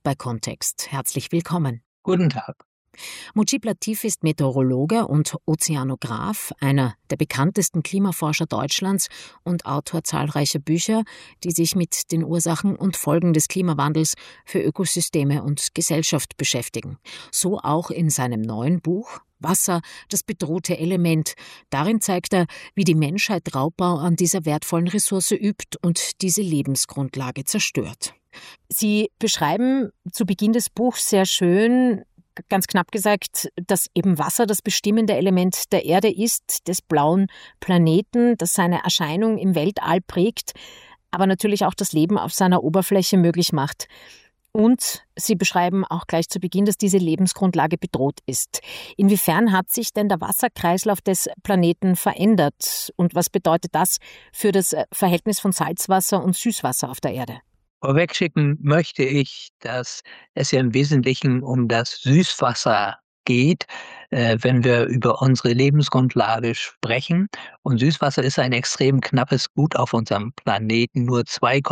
bei Kontext. Herzlich willkommen. Guten Tag. Mujib Latif ist Meteorologe und Ozeanograf, einer der bekanntesten Klimaforscher Deutschlands und Autor zahlreicher Bücher, die sich mit den Ursachen und Folgen des Klimawandels für Ökosysteme und Gesellschaft beschäftigen. So auch in seinem neuen Buch Wasser, das bedrohte Element. Darin zeigt er, wie die Menschheit Raubbau an dieser wertvollen Ressource übt und diese Lebensgrundlage zerstört. Sie beschreiben zu Beginn des Buchs sehr schön, ganz knapp gesagt, dass eben Wasser das bestimmende Element der Erde ist, des blauen Planeten, das seine Erscheinung im Weltall prägt, aber natürlich auch das Leben auf seiner Oberfläche möglich macht. Und Sie beschreiben auch gleich zu Beginn, dass diese Lebensgrundlage bedroht ist. Inwiefern hat sich denn der Wasserkreislauf des Planeten verändert? Und was bedeutet das für das Verhältnis von Salzwasser und Süßwasser auf der Erde? Vorwegschicken möchte ich, dass es ja im Wesentlichen um das Süßwasser geht, wenn wir über unsere Lebensgrundlage sprechen. Und Süßwasser ist ein extrem knappes Gut auf unserem Planeten. Nur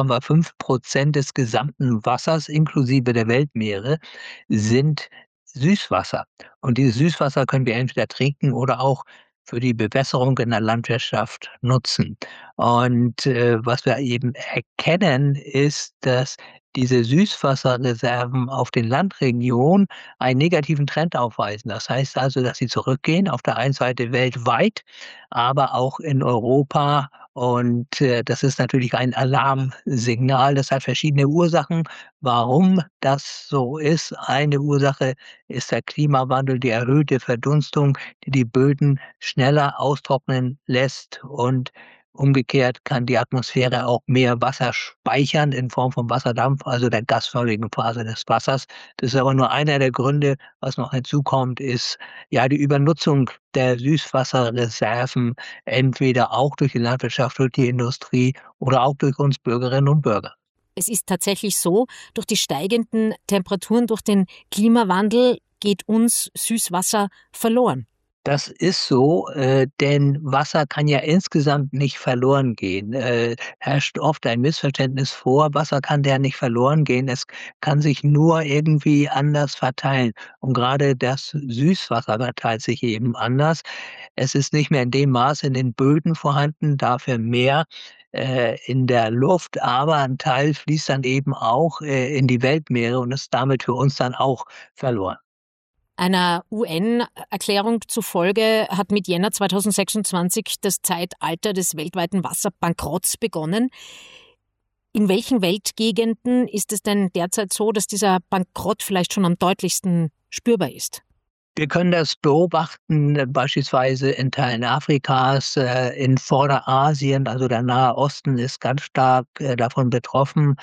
2,5% des gesamten Wassers inklusive der Weltmeere sind Süßwasser. Und dieses Süßwasser können wir entweder trinken oder auch für die Bewässerung in der Landwirtschaft nutzen. Und was wir eben erkennen, ist, dass diese Süßwasserreserven auf den Landregionen einen negativen Trend aufweisen. Das heißt also, dass sie zurückgehen, auf der einen Seite weltweit, aber auch in Europa. Und das ist natürlich ein Alarmsignal. Das hat verschiedene Ursachen, warum das so ist. Eine Ursache ist der Klimawandel, die erhöhte Verdunstung, die die Böden schneller austrocknen lässt, und umgekehrt kann die Atmosphäre auch mehr Wasser speichern in Form von Wasserdampf, also der gasförmigen Phase des Wassers. Das ist aber nur einer der Gründe. Was noch hinzukommt, ist ja die Übernutzung der Süßwasserreserven, entweder auch durch die Landwirtschaft, durch die Industrie oder auch durch uns Bürgerinnen und Bürger. Es ist tatsächlich so, durch die steigenden Temperaturen, durch den Klimawandel geht uns Süßwasser verloren. Das ist so, denn Wasser kann ja insgesamt nicht verloren gehen. Herrscht oft ein Missverständnis vor, Wasser kann ja nicht verloren gehen, es kann sich nur irgendwie anders verteilen. Und gerade das Süßwasser verteilt sich eben anders. Es ist nicht mehr in dem Maße in den Böden vorhanden, dafür mehr in der Luft, aber ein Teil fließt dann eben auch in die Weltmeere und ist damit für uns dann auch verloren. Einer UN-Erklärung zufolge hat mit Jänner 2026 das Zeitalter des weltweiten Wasserbankrotts begonnen. In welchen Weltgegenden ist es denn derzeit so, dass dieser Bankrott vielleicht schon am deutlichsten spürbar ist? Wir können das beobachten, beispielsweise in Teilen Afrikas, in Vorderasien, also der Nahe Osten ist ganz stark davon betroffen,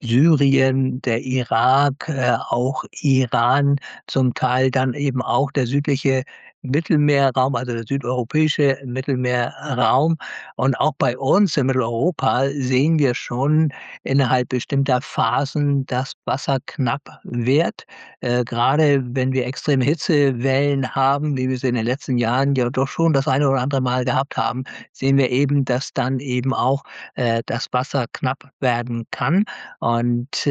Syrien, der Irak, auch Iran, zum Teil dann eben auch der südliche Mittelmeerraum, also der südeuropäische Mittelmeerraum. Und auch bei uns in Mitteleuropa sehen wir schon innerhalb bestimmter Phasen, dass Wasser knapp wird. Grade wenn wir extreme Hitzewellen haben, wie wir sie in den letzten Jahren ja doch schon das eine oder andere Mal gehabt haben, sehen wir eben, dass dann eben auch das Wasser knapp werden kann. Und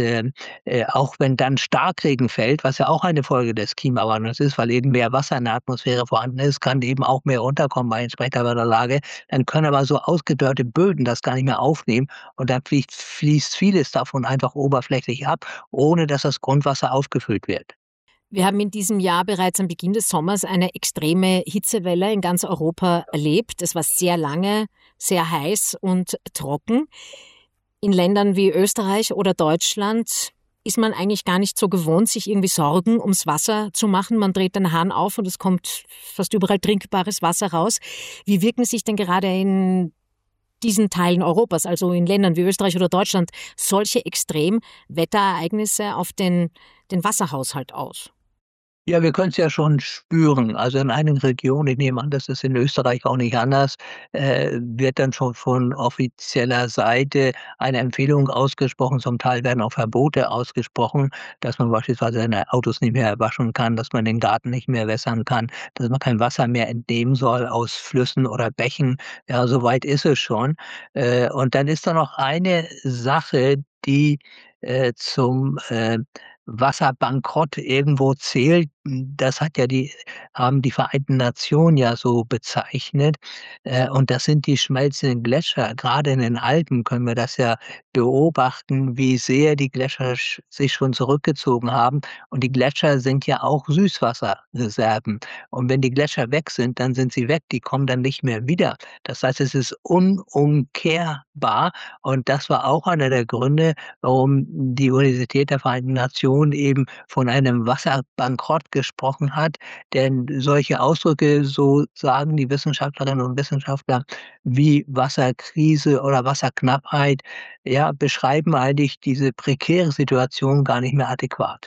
auch wenn dann Starkregen fällt, was ja auch eine Folge des Klimawandels ist, weil eben mehr Wasser in der Atmosphäre vorhanden ist, kann eben auch mehr runterkommen bei entsprechender Wetterlage. Dann können aber so ausgedörrte Böden das gar nicht mehr aufnehmen, und dann fließt vieles davon einfach oberflächlich ab, ohne dass das Grundwasser aufgefüllt wird. Wir haben in diesem Jahr bereits am Beginn des Sommers eine extreme Hitzewelle in ganz Europa erlebt. Es war sehr lange, sehr heiß und trocken. In Ländern wie Österreich oder Deutschland ist man eigentlich gar nicht so gewohnt, sich irgendwie Sorgen ums Wasser zu machen. Man dreht den Hahn auf und es kommt fast überall trinkbares Wasser raus. Wie wirken sich denn gerade in diesen Teilen Europas, also in Ländern wie Österreich oder Deutschland, solche Extremwetterereignisse auf den Wasserhaushalt aus? Ja, wir können es ja schon spüren. Also in einigen Regionen, ich nehme an, das ist in Österreich auch nicht anders, wird dann schon von offizieller Seite eine Empfehlung ausgesprochen. Zum Teil werden auch Verbote ausgesprochen, dass man beispielsweise seine Autos nicht mehr waschen kann, dass man den Garten nicht mehr wässern kann, dass man kein Wasser mehr entnehmen soll aus Flüssen oder Bächen. Ja, so weit ist es schon. Und dann ist da noch eine Sache, die zum Wasserbankrott irgendwo zählt, das haben die Vereinten Nationen ja so bezeichnet, und das sind die schmelzenden Gletscher. Gerade in den Alpen können wir das ja beobachten, wie sehr die Gletscher sich schon zurückgezogen haben. Und die Gletscher sind ja auch Süßwasserreserven. Und wenn die Gletscher weg sind, dann sind sie weg, die kommen dann nicht mehr wieder. Das heißt, es ist unumkehrbar und das war auch einer der Gründe, warum die Universität der Vereinten Nationen eben von einem Wasserbankrott gesprochen hat. Denn solche Ausdrücke, so sagen die Wissenschaftlerinnen und Wissenschaftler, wie Wasserkrise oder Wasserknappheit, ja, beschreiben eigentlich diese prekäre Situation gar nicht mehr adäquat.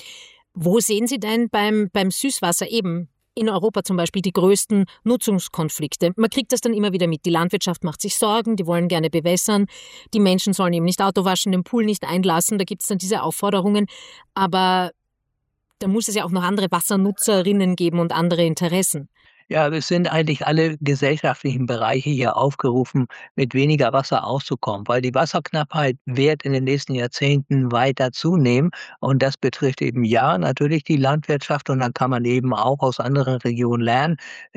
Wo sehen Sie denn beim Süßwasser eben in Europa zum Beispiel die größten Nutzungskonflikte? Man kriegt das dann immer wieder mit. Die Landwirtschaft macht sich Sorgen, die wollen gerne bewässern. Die Menschen sollen eben nicht Auto waschen, den Pool nicht einlassen. Da gibt es dann diese Aufforderungen. Aber da muss es ja auch noch andere Wassernutzerinnen geben und andere Interessen. Ja, es sind eigentlich alle gesellschaftlichen Bereiche hier aufgerufen, mit weniger Wasser auszukommen, weil die Wasserknappheit wird in den nächsten Jahrzehnten weiter zunehmen. Und das betrifft eben ja natürlich die Landwirtschaft und dann kann man eben auch aus anderen Regionen lernen,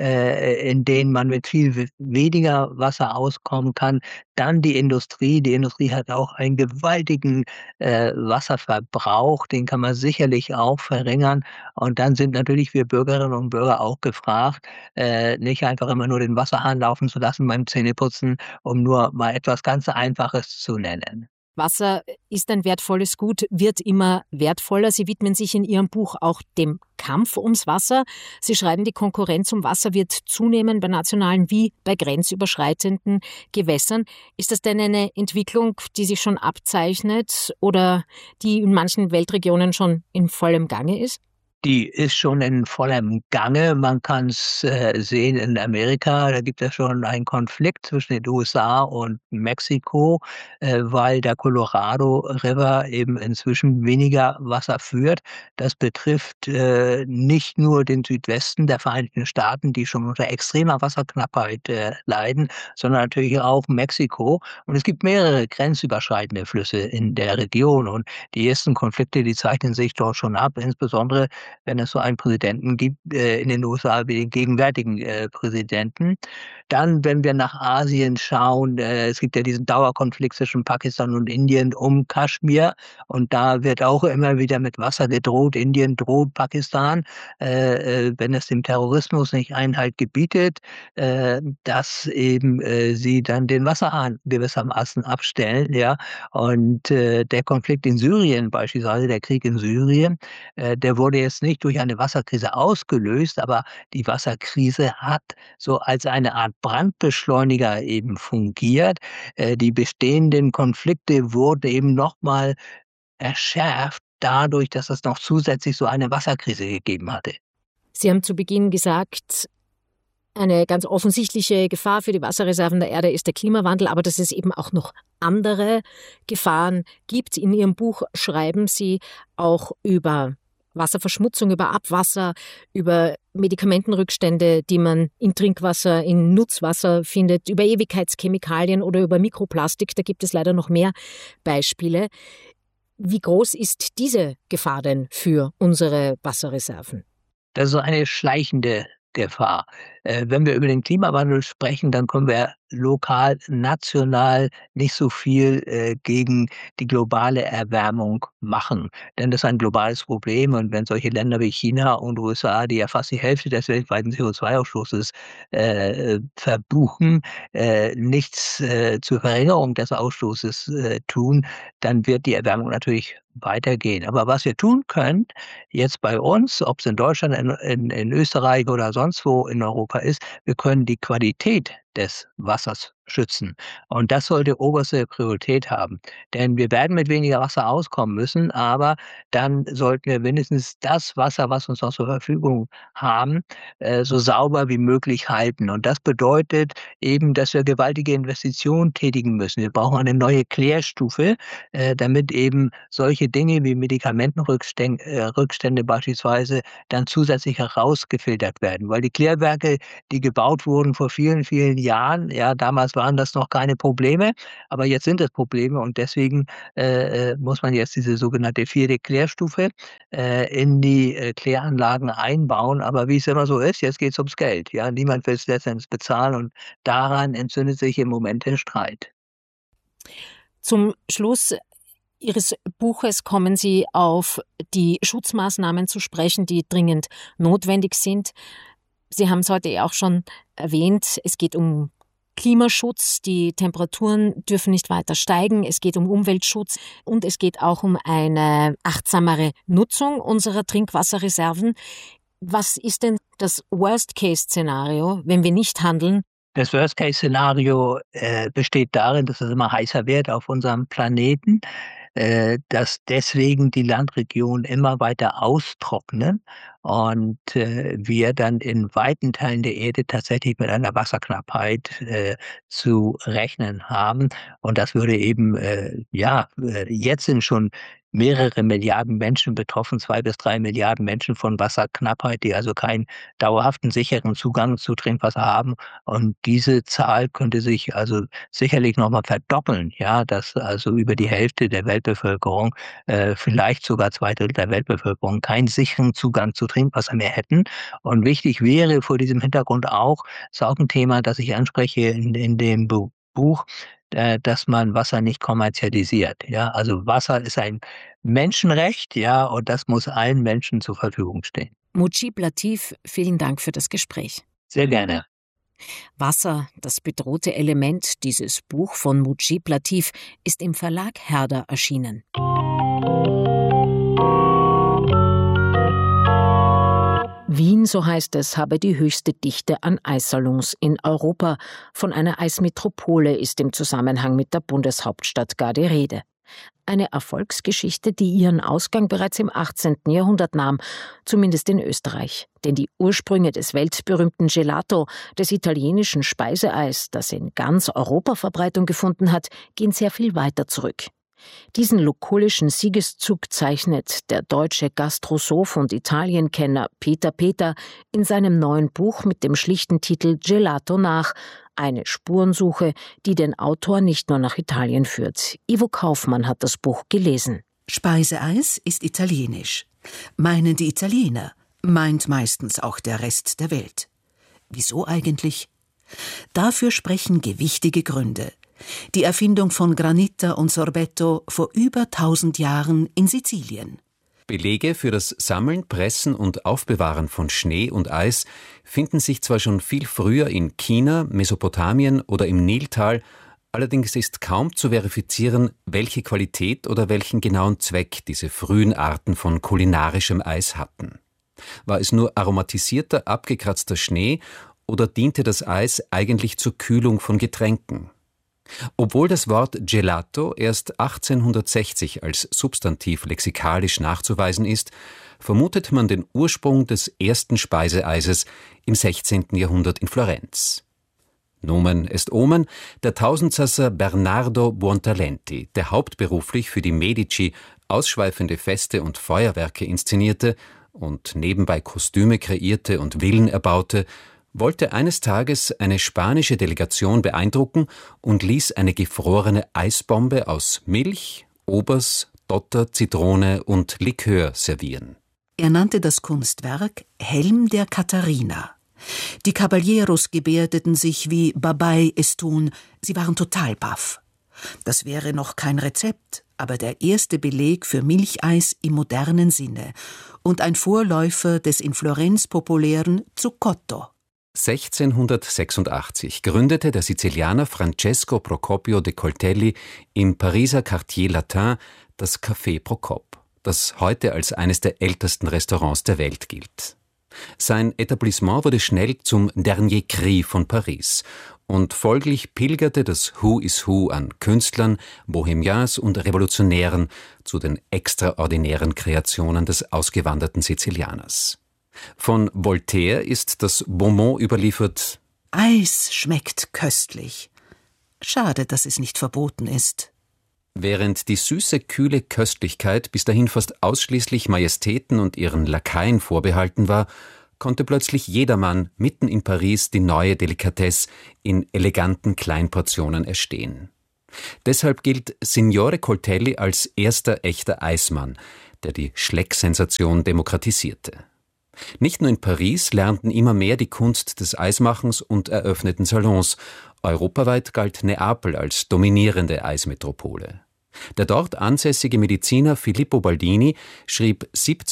in denen man mit viel weniger Wasser auskommen kann. Dann die Industrie. Die Industrie hat auch einen gewaltigen Wasserverbrauch, den kann man sicherlich auch verringern. Und dann sind natürlich wir Bürgerinnen und Bürger auch gefragt, nicht einfach immer nur den Wasserhahn laufen zu lassen beim Zähneputzen, um nur mal etwas ganz Einfaches zu nennen. Wasser ist ein wertvolles Gut, wird immer wertvoller. Sie widmen sich in Ihrem Buch auch dem Kampf ums Wasser. Sie schreiben, die Konkurrenz um Wasser wird zunehmen bei nationalen wie bei grenzüberschreitenden Gewässern. Ist das denn eine Entwicklung, die sich schon abzeichnet oder die in manchen Weltregionen schon in vollem Gange ist? Die ist schon in vollem Gange. Man kann's, sehen in Amerika, da gibt es schon einen Konflikt zwischen den USA und Mexiko, weil der Colorado River eben inzwischen weniger Wasser führt. Das betrifft, nicht nur den Südwesten der Vereinigten Staaten, die schon unter extremer Wasserknappheit, leiden, sondern natürlich auch Mexiko. Und es gibt mehrere grenzüberschreitende Flüsse in der Region und die ersten Konflikte, die zeichnen sich dort schon ab, insbesondere wenn es so einen Präsidenten gibt, in den USA wie den gegenwärtigen, Präsidenten. Dann, wenn wir nach Asien schauen, es gibt ja diesen Dauerkonflikt zwischen Pakistan und Indien um Kaschmir und da wird auch immer wieder mit Wasser gedroht. Indien droht Pakistan, wenn es dem Terrorismus nicht Einhalt gebietet, dass eben, sie dann den Wasserhahn gewissermaßen abstellen, ja. Und, der Konflikt in Syrien beispielsweise, der Krieg in Syrien, der wurde jetzt nicht durch eine Wasserkrise ausgelöst, aber die Wasserkrise hat so als eine Art Brandbeschleuniger eben fungiert. Die bestehenden Konflikte wurden eben noch mal verschärft dadurch, dass es noch zusätzlich so eine Wasserkrise gegeben hatte. Sie haben zu Beginn gesagt, eine ganz offensichtliche Gefahr für die Wasserreserven der Erde ist der Klimawandel, aber dass es eben auch noch andere Gefahren gibt. In Ihrem Buch schreiben Sie auch über Wasserverschmutzung, über Abwasser, über Medikamentenrückstände, die man in Trinkwasser, in Nutzwasser findet, über Ewigkeitschemikalien oder über Mikroplastik. Da gibt es leider noch mehr Beispiele. Wie groß ist diese Gefahr denn für unsere Wasserreserven? Das ist so eine schleichende Gefahr. Wenn wir über den Klimawandel sprechen, dann können wir lokal, national nicht so viel, gegen die globale Erwärmung machen. Denn das ist ein globales Problem und wenn solche Länder wie China und USA, die ja fast die Hälfte des weltweiten CO2-Ausstoßes, verbuchen, nichts, zur Verringerung des Ausstoßes, tun, dann wird die Erwärmung natürlich weitergehen. Aber was wir tun können, jetzt bei uns, ob es in Deutschland, in Österreich oder sonst wo in Europa ist, wir können die Qualität des Wassers schützen. Und das sollte oberste Priorität haben. Denn wir werden mit weniger Wasser auskommen müssen, aber dann sollten wir mindestens das Wasser, was uns noch zur Verfügung haben, so sauber wie möglich halten. Und das bedeutet eben, dass wir gewaltige Investitionen tätigen müssen. Wir brauchen eine neue Klärstufe, damit eben solche Dinge wie Medikamentenrückstände Rückstände beispielsweise dann zusätzlich herausgefiltert werden. Weil die Klärwerke, die gebaut wurden vor vielen, vielen Jahren. Ja, damals waren das noch keine Probleme, aber jetzt sind es Probleme und deswegen muss man jetzt diese sogenannte 4. Klärstufe in die Kläranlagen einbauen. Aber wie es immer so ist, jetzt geht's ums Geld. Ja, niemand will es letztendlich bezahlen und daran entzündet sich im Moment der Streit. Zum Schluss Ihres Buches kommen Sie auf die Schutzmaßnahmen zu sprechen, die dringend notwendig sind. Sie haben es heute auch schon erwähnt, es geht um Klimaschutz, die Temperaturen dürfen nicht weiter steigen, es geht um Umweltschutz und es geht auch um eine achtsamere Nutzung unserer Trinkwasserreserven. Was ist denn das Worst-Case-Szenario, wenn wir nicht handeln? Das Worst-Case-Szenario besteht darin, dass es immer heißer wird auf unserem Planeten, dass deswegen die Landregionen immer weiter austrocknen und wir dann in weiten Teilen der Erde tatsächlich mit einer Wasserknappheit zu rechnen haben. Und das würde eben, jetzt sind schon mehrere Milliarden Menschen betroffen, 2 bis 3 Milliarden Menschen von Wasserknappheit, die also keinen dauerhaften, sicheren Zugang zu Trinkwasser haben. Und diese Zahl könnte sich also sicherlich noch mal verdoppeln, ja, dass also über die Hälfte der Weltbevölkerung, vielleicht sogar 2/3 der Weltbevölkerung keinen sicheren Zugang zu Trinkwasser mehr hätten. Und wichtig wäre vor diesem Hintergrund auch, ist auch ein Thema, das ich anspreche in dem Buch, dass man Wasser nicht kommerzialisiert, ja? Also, Wasser ist ein Menschenrecht, ja, und das muss allen Menschen zur Verfügung stehen. Mujib Latif, vielen Dank für das Gespräch. Sehr gerne. Wasser, das bedrohte Element, dieses Buch von Mujib Latif, ist im Verlag Herder erschienen. Wien, so heißt es, habe die höchste Dichte an Eissalons in Europa. Von einer Eismetropole ist im Zusammenhang mit der Bundeshauptstadt gar die Rede. Eine Erfolgsgeschichte, die ihren Ausgang bereits im 18. Jahrhundert nahm, zumindest in Österreich. Denn die Ursprünge des weltberühmten Gelato, des italienischen Speiseeis, das in ganz Europa Verbreitung gefunden hat, gehen sehr viel weiter zurück. Diesen lokulischen Siegeszug zeichnet der deutsche Gastrosoph und Italienkenner Peter Peter in seinem neuen Buch mit dem schlichten Titel Gelato nach, eine Spurensuche, die den Autor nicht nur nach Italien führt. Ivo Kaufmann hat das Buch gelesen. Speiseeis ist italienisch. Meinen die Italiener, meint meistens auch der Rest der Welt. Wieso eigentlich? Dafür sprechen gewichtige Gründe. Die Erfindung von Granita und Sorbetto vor über 1000 Jahren in Sizilien. Belege für das Sammeln, Pressen und Aufbewahren von Schnee und Eis finden sich zwar schon viel früher in China, Mesopotamien oder im Niltal, allerdings ist kaum zu verifizieren, welche Qualität oder welchen genauen Zweck diese frühen Arten von kulinarischem Eis hatten. War es nur aromatisierter, abgekratzter Schnee oder diente das Eis eigentlich zur Kühlung von Getränken? Obwohl das Wort Gelato erst 1860 als Substantiv lexikalisch nachzuweisen ist, vermutet man den Ursprung des ersten Speiseeises im 16. Jahrhundert in Florenz. Nomen est omen, der Tausendsasser Bernardo Buontalenti, der hauptberuflich für die Medici ausschweifende Feste und Feuerwerke inszenierte und nebenbei Kostüme kreierte und Villen erbaute, wollte eines Tages eine spanische Delegation beeindrucken und ließ eine gefrorene Eisbombe aus Milch, Obers, Dotter, Zitrone und Likör servieren. Er nannte das Kunstwerk Helm der Katharina. Die Caballeros gebärdeten sich wie Babei es tun, sie waren total baff. Das wäre noch kein Rezept, aber der erste Beleg für Milcheis im modernen Sinne und ein Vorläufer des in Florenz populären Zuccotto. 1686 gründete der Sizilianer Francesco Procopio de Coltelli im Pariser Quartier Latin das Café Procop, das heute als eines der ältesten Restaurants der Welt gilt. Sein Etablissement wurde schnell zum Dernier Cri von Paris und folglich pilgerte das Who is Who an Künstlern, Bohemians und Revolutionären zu den extraordinären Kreationen des ausgewanderten Sizilianers. Von Voltaire ist das Bonmot überliefert: Eis schmeckt köstlich. Schade, dass es nicht verboten ist. Während die süße, kühle Köstlichkeit bis dahin fast ausschließlich Majestäten und ihren Lakaien vorbehalten war, konnte plötzlich jedermann mitten in Paris die neue Delikatesse in eleganten Kleinportionen erstehen. Deshalb gilt Signore Coltelli als erster echter Eismann, der die Schlecksensation demokratisierte. Nicht nur in Paris lernten immer mehr die Kunst des Eismachens und eröffneten Salons. Europaweit galt Neapel als dominierende Eismetropole. Der dort ansässige Mediziner Filippo Baldini schrieb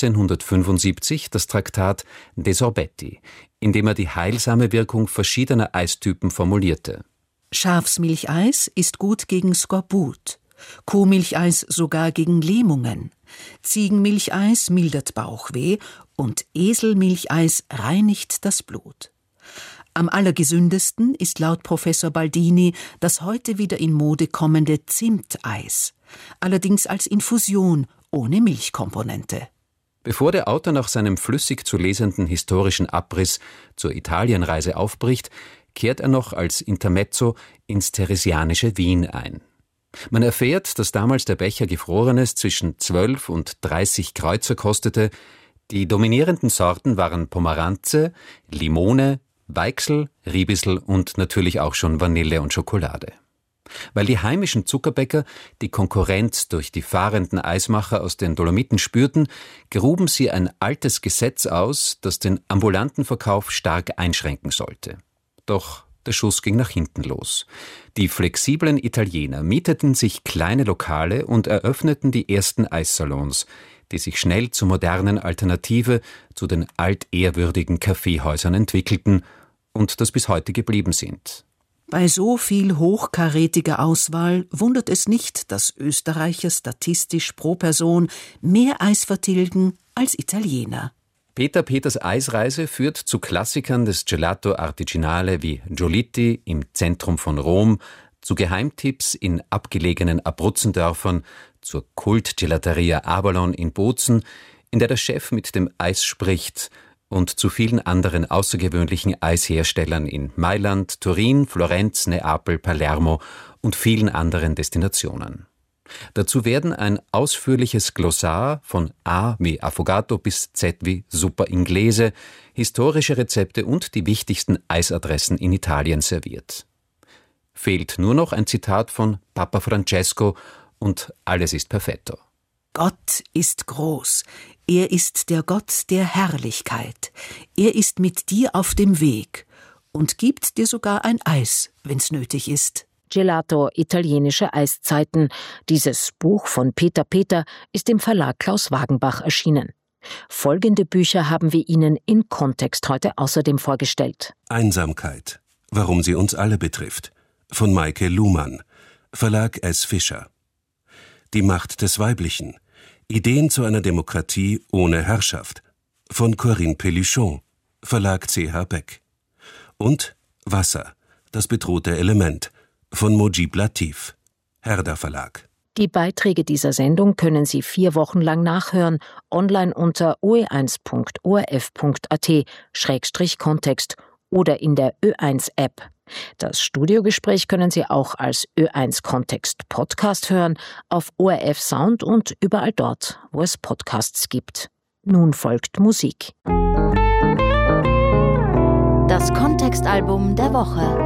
1775 das Traktat De Sorbetti, in dem er die heilsame Wirkung verschiedener Eistypen formulierte. Schafsmilcheis ist gut gegen Skorbut, Kuhmilcheis sogar gegen Lähmungen, Ziegenmilcheis mildert Bauchweh und Eselmilcheis reinigt das Blut. Am allergesündesten ist laut Professor Baldini das heute wieder in Mode kommende Zimteis, allerdings als Infusion ohne Milchkomponente. Bevor der Autor nach seinem flüssig zu lesenden historischen Abriss zur Italienreise aufbricht, kehrt er noch als Intermezzo ins theresianische Wien ein. Man erfährt, dass damals der Becher Gefrorenes zwischen 12 und 30 Kreuzer kostete. Die dominierenden Sorten waren Pomeranze, Limone, Weichsel, Riebissel und natürlich auch schon Vanille und Schokolade. Weil die heimischen Zuckerbäcker die Konkurrenz durch die fahrenden Eismacher aus den Dolomiten spürten, gruben sie ein altes Gesetz aus, das den ambulanten Verkauf stark einschränken sollte. Doch der Schuss ging nach hinten los. Die flexiblen Italiener mieteten sich kleine Lokale und eröffneten die ersten Eissalons, die sich schnell zur modernen Alternative zu den altehrwürdigen Kaffeehäusern entwickelten und das bis heute geblieben sind. Bei so viel hochkarätiger Auswahl wundert es nicht, dass Österreicher statistisch pro Person mehr Eis vertilgen als Italiener. Peter Peters Eisreise führt zu Klassikern des Gelato Artigianale wie Giolitti im Zentrum von Rom, zu Geheimtipps in abgelegenen Abruzzendörfern, zur Kult-Gelateria Avalon in Bozen, in der der Chef mit dem Eis spricht, und zu vielen anderen außergewöhnlichen Eisherstellern in Mailand, Turin, Florenz, Neapel, Palermo und vielen anderen Destinationen. Dazu werden ein ausführliches Glossar von A wie Affogato bis Z wie Super Inglese, historische Rezepte und die wichtigsten Eisadressen in Italien serviert. Fehlt nur noch ein Zitat von Papa Francesco und alles ist perfetto. Gott ist groß. Er ist der Gott der Herrlichkeit. Er ist mit dir auf dem Weg und gibt dir sogar ein Eis, wenn's nötig ist. Gelato, italienische Eiszeiten. Dieses Buch von Peter Peter ist im Verlag Klaus Wagenbach erschienen. Folgende Bücher haben wir Ihnen in Kontext heute außerdem vorgestellt. Einsamkeit. Warum sie uns alle betrifft. Von Maike Luhmann. Verlag S. Fischer. Die Macht des Weiblichen. Ideen zu einer Demokratie ohne Herrschaft. Von Corinne Pellichon. Verlag C.H. Beck. Und Wasser. Das bedrohte Element. Von Mojib Latif. Herder Verlag. Die Beiträge dieser Sendung können Sie 4 Wochen lang nachhören, online unter oe1.orf.at/Kontext oder in der Ö1-App. Das Studiogespräch können Sie auch als Ö1 Kontext Podcast hören, auf ORF Sound und überall dort, wo es Podcasts gibt. Nun folgt Musik. Das Kontextalbum der Woche.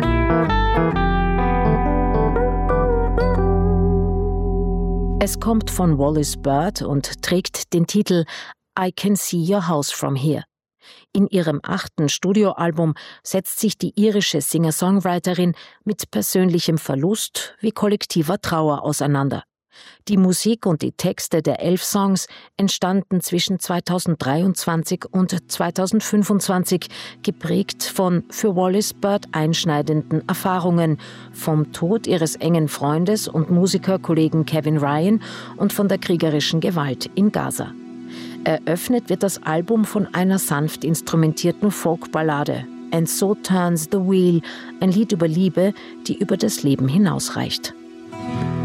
Es kommt von Wallis Bird und trägt den Titel I Can See Your House From Here. In ihrem 8. Studioalbum setzt sich die irische Singer-Songwriterin mit persönlichem Verlust wie kollektiver Trauer auseinander. Die Musik und die Texte der 11 Songs entstanden zwischen 2023 und 2025, geprägt von für Wallis Bird einschneidenden Erfahrungen, vom Tod ihres engen Freundes und Musikerkollegen Kevin Ryan und von der kriegerischen Gewalt in Gaza. Eröffnet wird das Album von einer sanft instrumentierten Folkballade, And So Turns the Wheel, ein Lied über Liebe, die über das Leben hinausreicht.